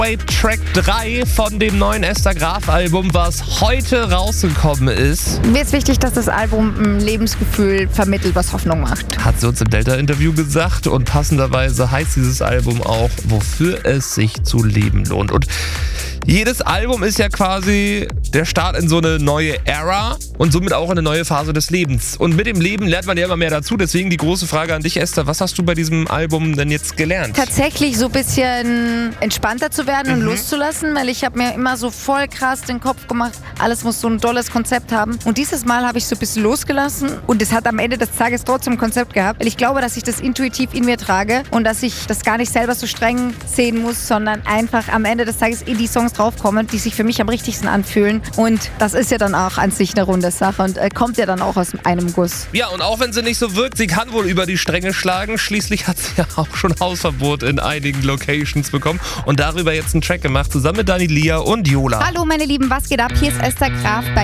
Track 3 von dem neuen Esther Graf Album, was heute rausgekommen ist. Mir ist wichtig, dass das Album ein Lebensgefühl vermittelt, was Hoffnung macht. Hat sie uns im Delta-Interview gesagt und passenderweise heißt dieses Album auch, wofür es sich zu leben lohnt. Und jedes Album ist ja quasi der Start in so eine neue Ära und somit auch eine neue Phase des Lebens. Und mit dem Leben lernt man ja immer mehr dazu. Deswegen die große Frage an dich, Esther, was hast du bei diesem Album denn jetzt gelernt? Tatsächlich so ein bisschen entspannter zu werden und loszulassen, weil ich habe mir immer so voll krass den Kopf gemacht, alles muss so ein tolles Konzept haben. Und dieses Mal habe ich so ein bisschen losgelassen und es hat am Ende des Tages trotzdem ein Konzept gehabt, weil ich glaube, dass ich das intuitiv in mir trage und dass ich das gar nicht selber so streng sehen muss, sondern einfach am Ende des Tages in die Songs draufkommen, die sich für mich am richtigsten anfühlen. Und das ist ja dann auch an sich eine runde Sache und kommt ja dann auch aus einem Guss. Ja, und auch wenn sie nicht so wirkt, sie kann wohl über die Stränge schlagen. Schließlich hat sie ja auch schon Hausverbot in einigen Locations bekommen und darüber jetzt einen Track gemacht, zusammen mit Dani Lia und Yola. Hallo meine Lieben, was geht ab? Hier ist Esther Graf bei